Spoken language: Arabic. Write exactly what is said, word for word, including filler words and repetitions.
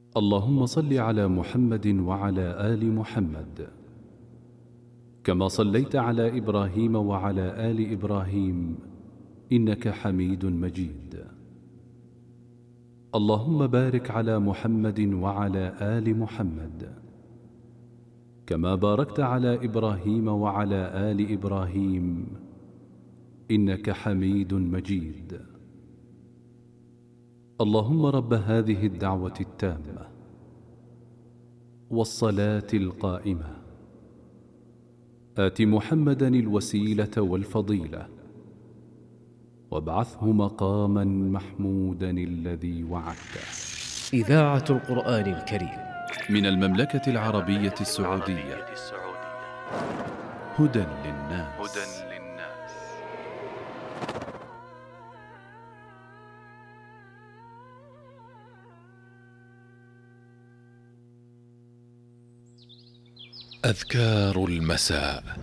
اللهم صل على محمد وعلى آل محمد كما صليت على إبراهيم وعلى آل إبراهيم إنك حميد مجيد. اللهم بارك على محمد وعلى آل محمد كما باركت على إبراهيم وعلى آل إبراهيم إنك حميد مجيد. اللهم رب هذه الدعوة التامة والصلاة القائمة آت محمدا الوسيلة والفضيلة وابعثه مقاما محمودا الذي وعدته. إذاعة القرآن الكريم من المملكة العربية السعودية. هدى للناس. أذكار المساء.